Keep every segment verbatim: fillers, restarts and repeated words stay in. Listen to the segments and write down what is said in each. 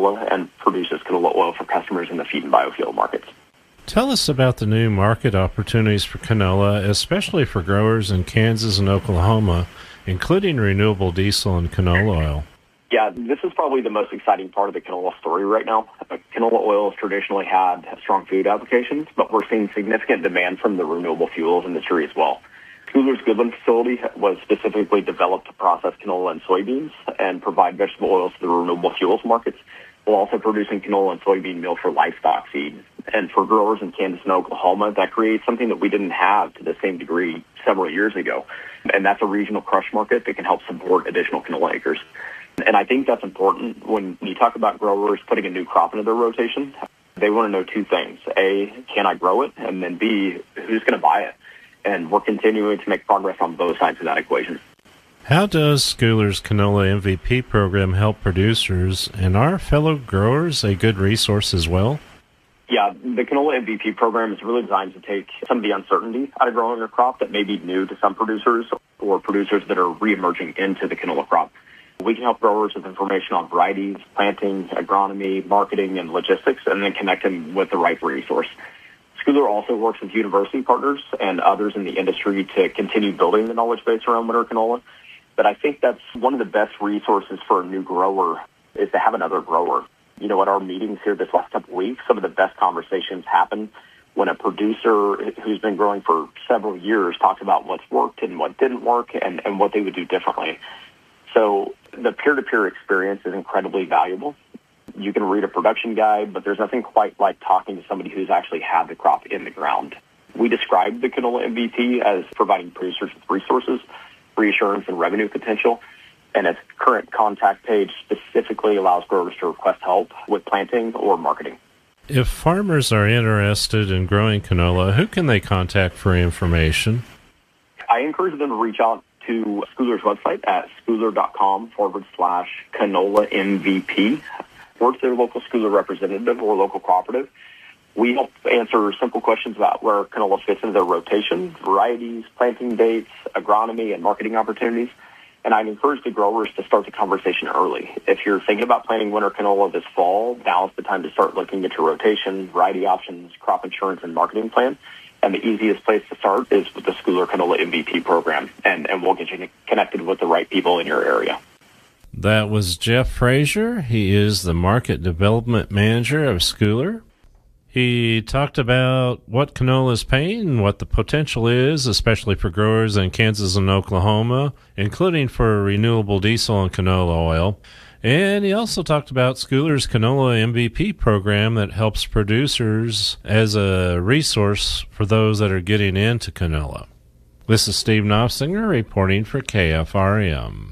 canola and produces canola oil for customers in the feed and biofuel markets. Tell us about the new market opportunities for canola, especially for growers in Kansas and Oklahoma, including renewable diesel and canola oil. Yeah, this is probably the most exciting part of the canola story right now. Uh, canola oil has traditionally had strong food applications, but we're seeing significant demand from the renewable fuels industry as well. Schooler's Goodland facility was specifically developed to process canola and soybeans and provide vegetable oils to the renewable fuels markets, while also producing canola and soybean meal for livestock feed. And for growers in Kansas and Oklahoma, that creates something that we didn't have to the same degree several years ago. And that's a regional crush market that can help support additional canola acres. And I think that's important when you talk about growers putting a new crop into their rotation. They want to know two things. A, can I grow it? And then B, who's going to buy it? And we're continuing to make progress on both sides of that equation. How does Schooler's Canola M V P program help producers, and are fellow growers a good resource as well? Yeah, the Canola M V P program is really designed to take some of the uncertainty out of growing a crop that may be new to some producers or producers that are reemerging into the canola crop. We can help growers with information on varieties, planting, agronomy, marketing, and logistics, and then connect them with the right resource. Schooler also works with university partners and others in the industry to continue building the knowledge base around winter canola. But I think that's one of the best resources for a new grower is to have another grower. You know, at our meetings here this last couple of weeks, some of the best conversations happen when a producer who's been growing for several years talks about what's worked and what didn't work and, and what they would do differently. So the peer-to-peer experience is incredibly valuable. You can read a production guide, but there's nothing quite like talking to somebody who's actually had the crop in the ground. We describe the canola M V P as providing producers with resources, reassurance, and revenue potential. And its current contact page specifically allows growers to request help with planting or marketing. If farmers are interested in growing canola, who can they contact for information? I encourage them to reach out to Schooler's website at schooler.com forward slash canola MVP, or to their local Schooler representative or local cooperative. We help answer simple questions about where canola fits into their rotation, varieties, planting dates, agronomy, and marketing opportunities. And I'd encourage the growers to start the conversation early. If you're thinking about planting winter canola this fall, now's the time to start looking at your rotation, variety options, crop insurance, and marketing plan. And the easiest place to start is with the Schooler Canola M V P program, and, and we'll get you connected with the right people in your area. That was Jeff Frazier. He is the Market Development Manager of Schooler. He talked about what canola is paying and what the potential is, especially for growers in Kansas and Oklahoma, including for renewable diesel and canola oil. And he also talked about Schooler's Canola M V P program that helps producers as a resource for those that are getting into canola. This is Steve Knopfsinger reporting for K F R M.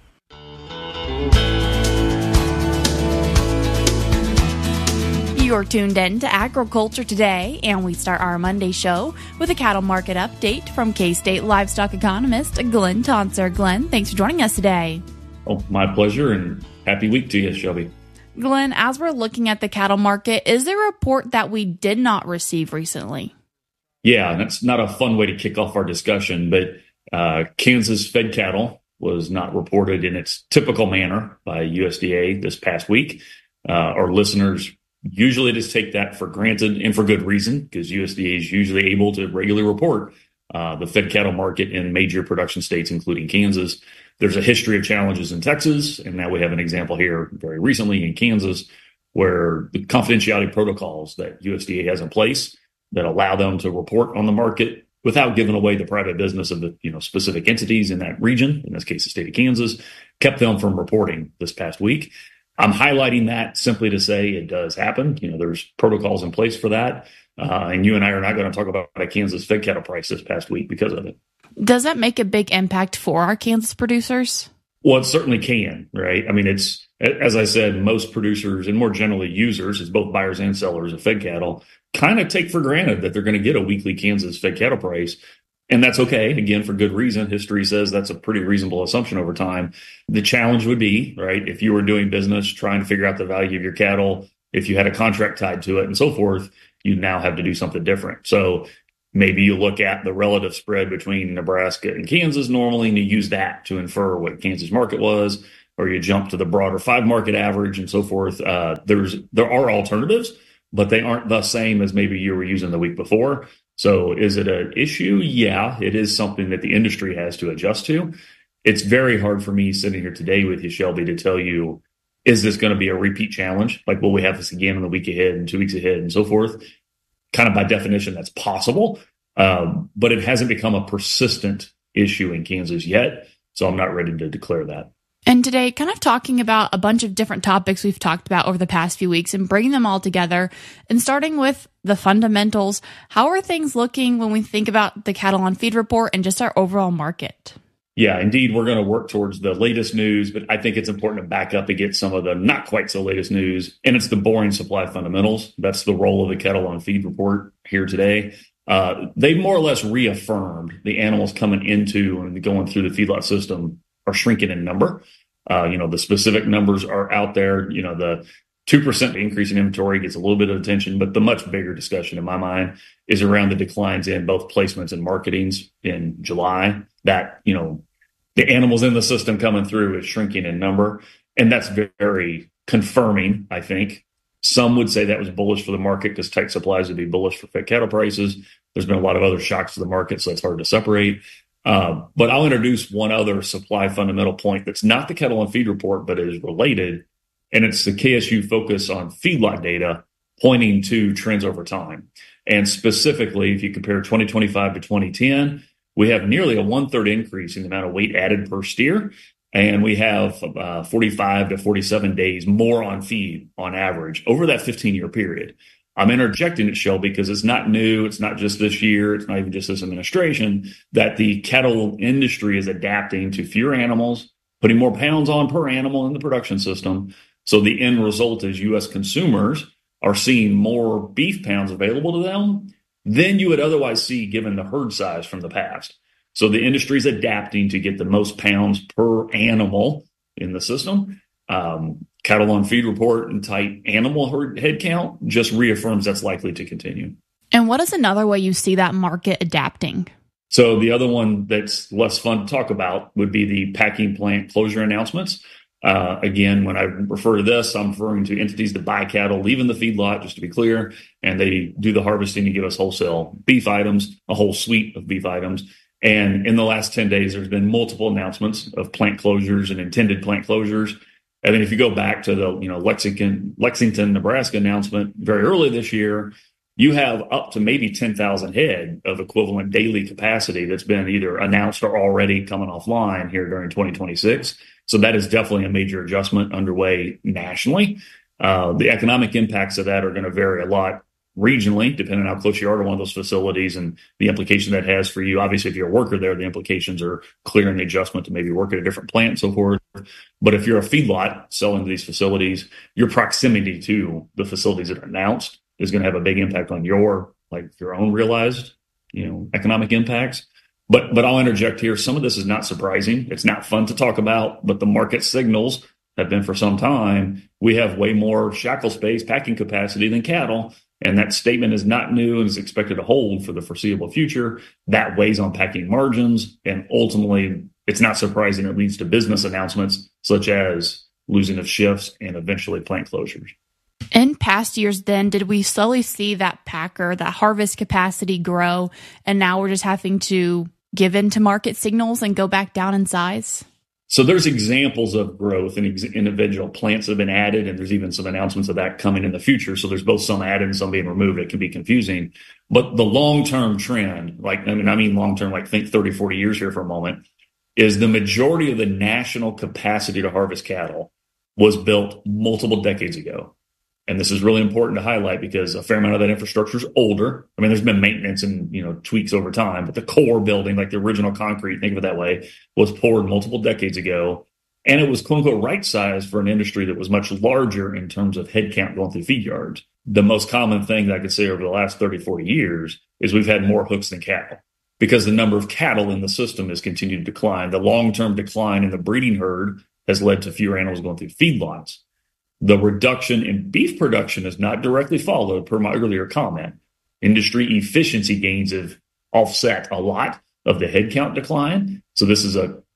You're tuned in to Agriculture Today, and we start our Monday show with a cattle market update from K-State livestock economist Glenn Tonser. Glenn, thanks for joining us today. Oh, my pleasure, and happy week to you, Shelby. Glenn, as we're looking at the cattle market, is there a report that we did not receive recently? Yeah, that's not a fun way to kick off our discussion, but uh, Kansas fed cattle was not reported in its typical manner by U S D A this past week. Uh, our listeners usually just take that for granted and for good reason, because U S D A is usually able to regularly report uh, the fed cattle market in major production states, including Kansas. There's a history of challenges in Texas, and now we have an example here very recently in Kansas where the confidentiality protocols that U S D A has in place that allow them to report on the market without giving away the private business of the you know specific entities in that region, in this case the state of Kansas, kept them from reporting this past week. I'm highlighting that simply to say it does happen. You know, there's protocols in place for that. Uh, and you and I are not going to talk about a Kansas fed cattle price this past week because of it. Does that make a big impact for our Kansas producers? Well, it certainly can, right? I mean, it's, as I said, most producers and more generally users, as both buyers and sellers of fed cattle, kind of take for granted that they're going to get a weekly Kansas fed cattle price. And that's okay, again, for good reason. History says that's a pretty reasonable assumption over time. The challenge would be, right, if you were doing business, trying to figure out the value of your cattle, if you had a contract tied to it and so forth, you now have to do something different. So maybe you look at the relative spread between Nebraska and Kansas normally, and you use that to infer what Kansas market was. or you jump to the broader five market average and so forth. Uh, there's there are alternatives, but they aren't the same as maybe you were using the week before. So is it an issue? Yeah, it is something that the industry has to adjust to. It's very hard for me sitting here today with you, Shelby, to tell you, is this going to be a repeat challenge? Like, will we have this again in the week ahead and two weeks ahead and so forth? Kind of by definition, that's possible. Um, but it hasn't become a persistent issue in Kansas yet. So I'm not ready to declare that. And today, kind of talking about a bunch of different topics we've talked about over the past few weeks and bringing them all together and starting with the fundamentals. How are things looking when we think about the Cattle on Feed report and just our overall market? Yeah, indeed, we're going to work towards the latest news, but I think it's important to back up and get some of the not quite so latest news. And it's the boring supply fundamentals. That's the role of the Cattle on Feed report here today. Uh, they more or less reaffirmed the animals coming into and going through the feedlot system are shrinking in number. Uh, you know, the specific numbers are out there. You know, the two percent increase in inventory gets a little bit of attention, but the much bigger discussion in my mind is around the declines in both placements and marketings in July. That, you know, the animals in the system coming through is shrinking in number. And that's very confirming, I think. Some would say that was bullish for the market because tight supplies would be bullish for fed cattle prices. There's been a lot of other shocks to the market, so it's hard to separate. Uh, but I'll introduce one other supply fundamental point that's not the Cattle on Feed report, but is related. And it's the K S U focus on feedlot data pointing to trends over time. And specifically, if you compare twenty twenty-five to twenty ten, we have nearly a one-third increase in the amount of weight added per steer. And we have uh, forty-five to forty-seven days more on feed on average over that fifteen-year period. I'm interjecting it, Shell, because it's not new. It's not just this year. It's not even just this administration, that the cattle industry is adapting to fewer animals, putting more pounds on per animal in the production system. So the end result is U S consumers are seeing more beef pounds available to them than you would otherwise see given the herd size from the past. So the industry is adapting to get the most pounds per animal in the system. Um, Cattle on Feed report and tight animal herd head count just reaffirms that's likely to continue. And what is another way you see that market adapting? So the other one that's less fun to talk about would be the packing plant closure announcements. Uh, again, when I refer to this, I'm referring to entities that buy cattle, leaving the feedlot, just to be clear, and they do the harvesting to give us wholesale beef items, a whole suite of beef items. And in the last ten days, there's been multiple announcements of plant closures and intended plant closures. And then if you go back to the, you know, Lexington, Lexington, Nebraska announcement very early this year, you have up to maybe ten thousand head of equivalent daily capacity that's been either announced or already coming offline here during twenty twenty-six. So that is definitely a major adjustment underway nationally. Uh, the economic impacts of that are going to vary a lot regionally, depending on how close you are to one of those facilities and the implication that has for you. Obviously, if you're a worker there, the implications are clear in the adjustment to maybe work at a different plant and so forth. But if you're a feedlot selling to these facilities, your proximity to the facilities that are announced is going to have a big impact on your, like, your own realized, you know, economic impacts. But, but I'll interject here. Some of this is not surprising. It's not fun to talk about, but the market signals have been for some time. We have way more shackle space, packing capacity than cattle. And that statement is not new and is expected to hold for the foreseeable future. That weighs on packing margins. And ultimately, it's not surprising it leads to business announcements such as losing of shifts and eventually plant closures. In past years, then, did we slowly see that packer, that harvest capacity grow, and now we're just having to give in to market signals and go back down in size? So there's examples of growth in ex- individual plants that have been added, and there's even some announcements of that coming in the future. So there's both some added and some being removed. It can be confusing. But the long-term trend, like, I mean, I mean long-term, like think thirty, forty years here for a moment, is the majority of the national capacity to harvest cattle was built multiple decades ago. And this is really important to highlight because a fair amount of that infrastructure is older. I mean, there's been maintenance and, you know, tweaks over time, but the core building, like the original concrete, think of it that way, was poured multiple decades ago. And it was, quote unquote, right sized for an industry that was much larger in terms of headcount going through feed yards. The most common thing that I could say over the last thirty, forty years is we've had more hooks than cattle because the number of cattle in the system has continued to decline. The long-term decline in the breeding herd has led to fewer animals going through feedlots. The reduction in beef production is not directly followed, per my earlier comment. Industry efficiency gains have offset a lot of the headcount decline. So this is a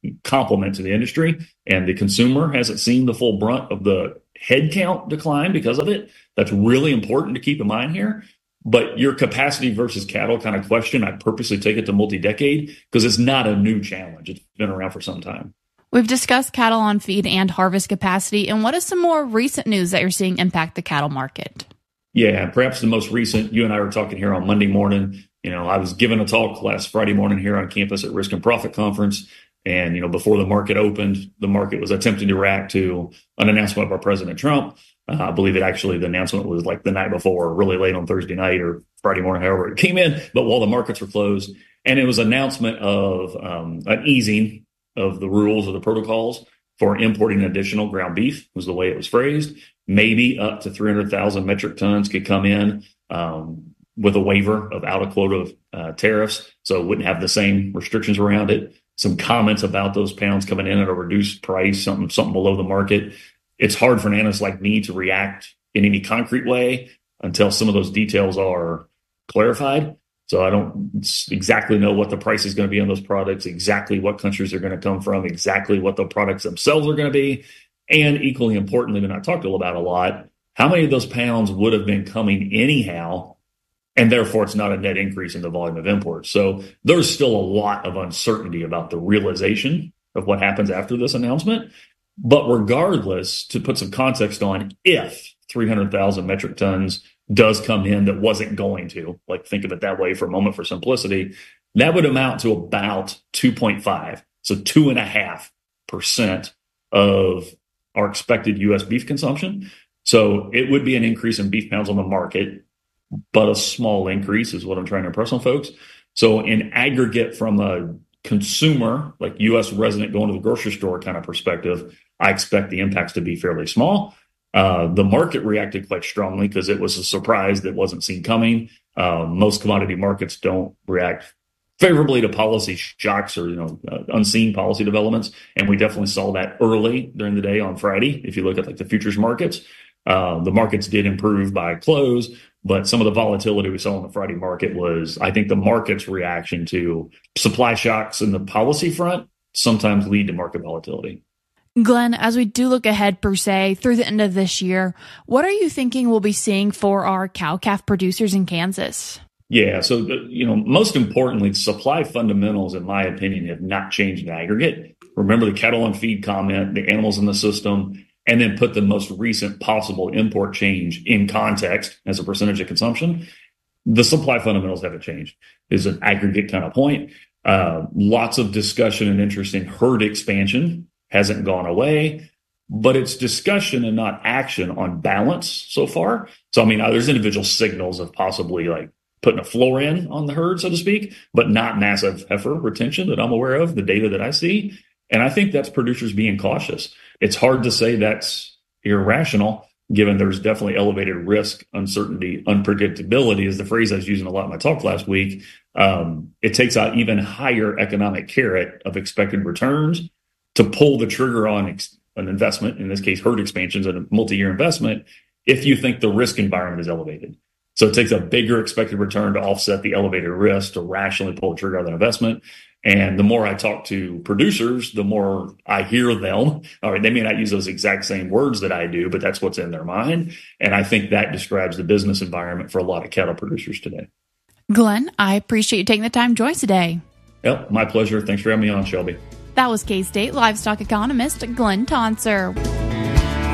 complement to the industry, and the consumer hasn't seen the full brunt of the headcount decline because of it. That's really important to keep in mind here. But your capacity versus cattle kind of question, I purposely take it to multi-decade because it's not a new challenge. It's been around for some time. We've discussed cattle on feed and harvest capacity. And what is some more recent news that you're seeing impact the cattle market? Yeah, perhaps the most recent, you and I were talking here on Monday morning. You know, I was giving a talk last Friday morning here on campus at Risk and Profit Conference. And, you know, before the market opened, the market was attempting to react to an announcement by President Trump. Uh, I believe it actually, the announcement was like the night before, really late on Thursday night or Friday morning, however it came in, but while the markets were closed. And it was an announcement of um, an easing of the rules or the protocols for importing additional ground beef, was the way it was phrased. Maybe up to three hundred thousand metric tons could come in um, with a waiver of out of quota uh, tariffs. So it wouldn't have the same restrictions around it. Some comments about those pounds coming in at a reduced price, something, something below the market. It's hard for an analyst like me to react in any concrete way until some of those details are clarified. So I don't exactly know what the price is going to be on those products, exactly what countries they're going to come from, exactly what the products themselves are going to be. And equally importantly, and I talked about a lot, how many of those pounds would have been coming anyhow, and therefore it's not a net increase in the volume of imports. So there's still a lot of uncertainty about the realization of what happens after this announcement. But regardless, to put some context on, if three hundred thousand metric tons does come in that wasn't going to, like think of it that way for a moment for simplicity, that would amount to about two point five, so two and a half percent of our expected U S beef consumption. So it would be an increase in beef pounds on the market, but a small increase is what I'm trying to impress on folks. So in aggregate, from a consumer, like U S resident going to the grocery store kind of perspective, I expect the impacts to be fairly small. Uh, the market reacted quite strongly because it was a surprise that wasn't seen coming. Uh, most commodity markets don't react favorably to policy shocks or, you know, uh, unseen policy developments. And we definitely saw that early during the day on Friday. If you look at like the futures markets, uh, the markets did improve by close, but some of the volatility we saw in the Friday market was, I think, the market's reaction to supply shocks in the policy front sometimes lead to market volatility. Glenn, as we do look ahead, per se, through the end of this year, what are you thinking we'll be seeing for our cow-calf producers in Kansas? Yeah, so, you know, most importantly, supply fundamentals, in my opinion, have not changed in aggregate. Remember the cattle on feed comment, the animals in the system, and then put the most recent possible import change in context as a percentage of consumption. The supply fundamentals haven't changed. Is an aggregate kind of point. Uh, lots of discussion and interest in herd expansion hasn't gone away, but it's discussion and not action on balance so far. So, I mean, there's individual signals of possibly like putting a floor in on the herd, so to speak, but not massive heifer retention that I'm aware of, the data that I see. And I think that's producers being cautious. It's hard to say that's irrational, given there's definitely elevated risk, uncertainty, unpredictability is the phrase I was using a lot in my talk last week. Um, it takes out even higher economic carrot of expected returns to pull the trigger on ex- an investment, in this case, herd expansions and a multi-year investment, if you think the risk environment is elevated. So it takes a bigger expected return to offset the elevated risk to rationally pull the trigger on that investment. And the more I talk to producers, the more I hear them. All right, they may not use those exact same words that I do, but that's what's in their mind. And I think that describes the business environment for a lot of cattle producers today. Glenn, I appreciate you taking the time to join us today. Yep, my pleasure. Thanks for having me on, Shelby. That was K-State livestock economist Glenn Tonsor.